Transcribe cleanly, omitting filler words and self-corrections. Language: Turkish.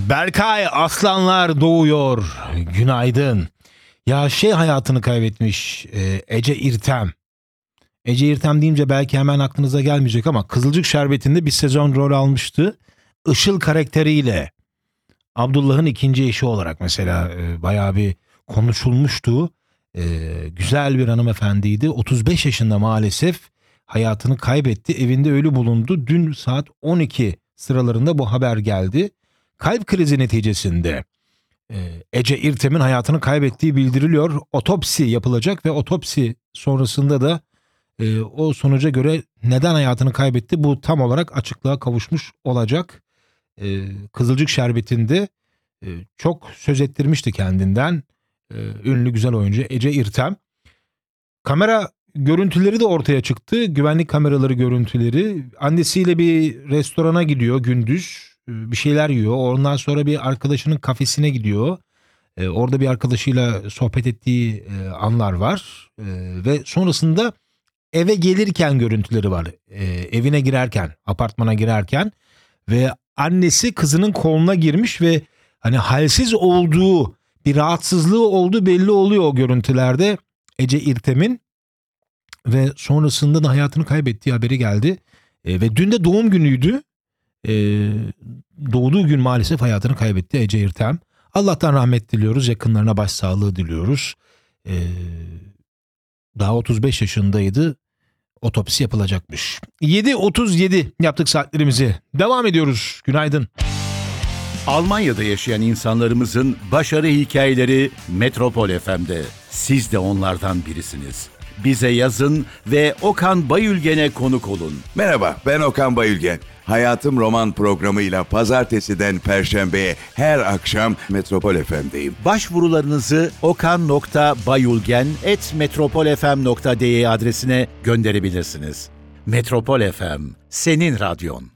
Berkay Aslanlar doğuyor. Günaydın. Ya hayatını kaybetmiş Ece İrtem. Ece İrtem deyince belki hemen aklınıza gelmeyecek ama Kızılcık Şerbeti'nde bir sezon rol almıştı. Işıl karakteriyle. Abdullah'ın ikinci eşi olarak mesela bayağı bir konuşulmuştu. Güzel bir hanımefendiydi. 35 yaşında maalesef hayatını kaybetti. Evinde ölü bulundu. Dün saat 12 sıralarında bu haber geldi. Kalp krizi neticesinde Ece İrtem'in hayatını kaybettiği bildiriliyor. Otopsi yapılacak ve otopsi sonrasında da o sonuca göre neden hayatını kaybetti bu tam olarak açıklığa kavuşmuş olacak. Kızılcık Şerbeti'nde çok söz ettirmişti kendinden ünlü güzel oyuncu Ece İrtem. Kamera görüntüleri de ortaya çıktı. Güvenlik kameraları görüntüleri. Annesiyle bir restorana gidiyor gündüz. Bir şeyler yiyor. Ondan sonra bir arkadaşının kafesine gidiyor. Orada bir arkadaşıyla sohbet ettiği anlar var. Ve sonrasında eve gelirken görüntüleri var. Evine girerken, apartmana girerken ve annesi kızının koluna girmiş ve hani halsiz olduğu, bir rahatsızlığı olduğu belli oluyor o görüntülerde Ece İrtem'in. Ve sonrasında da hayatını kaybettiği haberi geldi. Ve dün de doğum günüydü. Doğduğu gün maalesef hayatını kaybetti Ece İrtem. Allah'tan rahmet diliyoruz. Yakınlarına başsağlığı diliyoruz. Daha 35 yaşındaydı. Otopsi yapılacakmış. 7.37 yaptık saatlerimizi. Devam ediyoruz. Günaydın. Almanya'da yaşayan insanlarımızın başarı hikayeleri Metropol FM'de. Siz de onlardan birisiniz. Bize yazın ve Okan Bayülgen'e konuk olun. Merhaba, ben Okan Bayülgen. Hayatım Roman programıyla pazartesiden perşembeye her akşam Metropol FM'deyim. Başvurularınızı okan.bayülgen@metropolfm.de adresine gönderebilirsiniz. Metropol FM, senin radyon.